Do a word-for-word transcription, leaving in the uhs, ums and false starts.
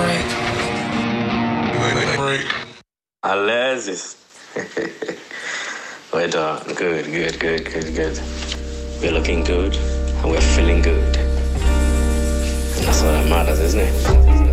Alexis. Wait on. Good, good, good, good, good. We're looking good and we're feeling good. And that's all that matters, isn't it?